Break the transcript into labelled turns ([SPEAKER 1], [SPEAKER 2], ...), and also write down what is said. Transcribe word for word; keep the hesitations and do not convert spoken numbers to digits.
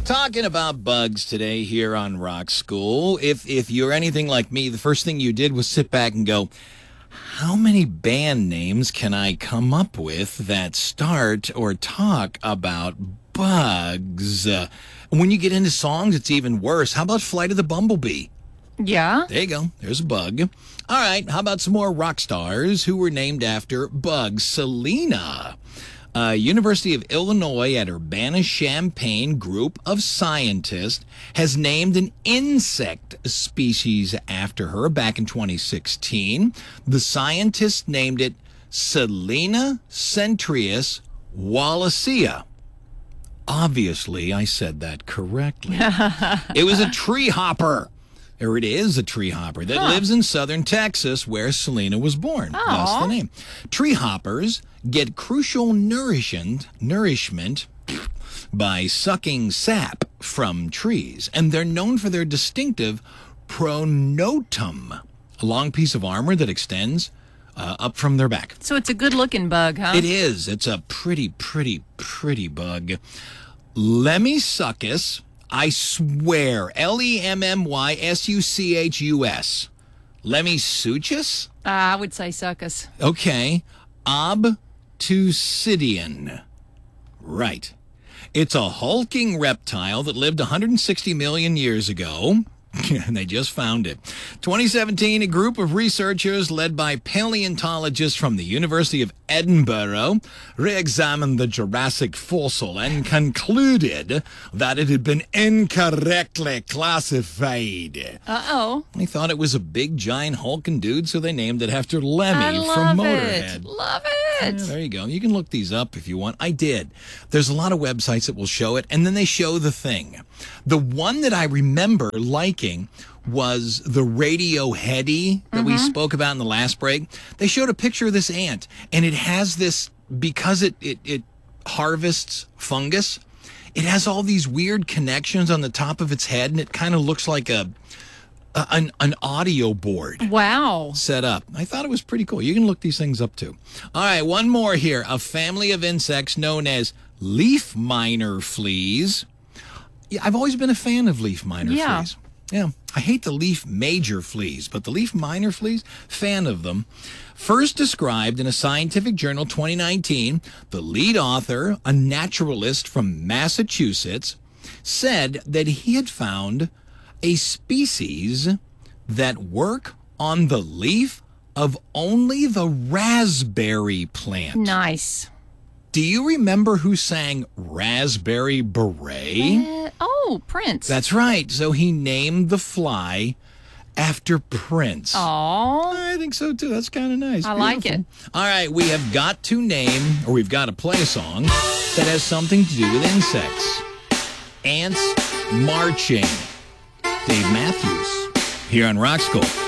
[SPEAKER 1] Talking about bugs today here on Rock School. If if you're anything like me, the first thing you did was sit back and go, how many band names can I come up with that start or talk about bugs? Uh, when you get into songs, it's even worse. How about Flight of the Bumblebee?
[SPEAKER 2] Yeah.
[SPEAKER 1] There you go. There's a bug. All right. How about some more rock stars who were named after bugs? Selena. Uh, University of Illinois at Urbana-Champaign group of scientists has named an insect species after her back in twenty sixteen. The scientists named it Selena centrius wallacea. Obviously, I said that correctly. It was a tree hopper. Or it is a tree hopper that huh. lives in southern Texas, where Selena was born.
[SPEAKER 2] Aww.
[SPEAKER 1] Thus the name. Tree hoppers get crucial nourishment, nourishment by sucking sap from trees, and they're known for their distinctive pronotum, a long piece of armor that extends uh, up from their back.
[SPEAKER 2] So it's a good-looking bug, huh?
[SPEAKER 1] It is. It's a pretty, pretty, pretty bug. Lemmissuchus. I swear, L E M M Y S U C H U S. Lemmissuchus?
[SPEAKER 2] Uh, I would say succus.
[SPEAKER 1] Okay. Obtusidian. Right. It's a hulking reptile that lived one hundred sixty million years ago. And they just found it. twenty seventeen, a group of researchers led by paleontologists from the University of Edinburgh re-examined the Jurassic fossil and concluded that it had been incorrectly classified.
[SPEAKER 2] Uh-oh.
[SPEAKER 1] They thought it was a big, giant, hulking dude, so they named it after Lemmy
[SPEAKER 2] I love
[SPEAKER 1] from
[SPEAKER 2] it.
[SPEAKER 1] Motorhead.
[SPEAKER 2] Love it.
[SPEAKER 1] Yeah, there you go. You can look these up if you want. I did. There's a lot of websites that will show it, and then they show the thing. The one that I remember liking was the Radioheady that mm-hmm. we spoke about in the last break. They showed a picture of this ant, and it has this, because it, it, it harvests fungus, it has all these weird connections on the top of its head, and it kind of looks like a... Uh, an, an audio board.
[SPEAKER 2] Wow.
[SPEAKER 1] Set up. I thought it was pretty cool. You can look these things up too. All right, one more here. A family of insects known as leaf miner fleas. Yeah, I've always been a fan of leaf miner
[SPEAKER 2] yeah.
[SPEAKER 1] fleas. Yeah. I hate the leaf major fleas, but the leaf miner fleas, fan of them. First described in a scientific journal twenty nineteen, the lead author, a naturalist from Massachusetts, said that he had found a species that work on the leaf of only the raspberry plant.
[SPEAKER 2] Nice.
[SPEAKER 1] Do you remember who sang Raspberry Beret?
[SPEAKER 2] Uh, oh, Prince.
[SPEAKER 1] That's right. So he named the fly after Prince.
[SPEAKER 2] Aww.
[SPEAKER 1] I think so, too. That's kind of nice.
[SPEAKER 2] I
[SPEAKER 1] Beautiful.
[SPEAKER 2] like it.
[SPEAKER 1] All right, we have got to name, or we've got to play a song that has something to do with insects. Ants marching. Dave Matthews here on Rock School.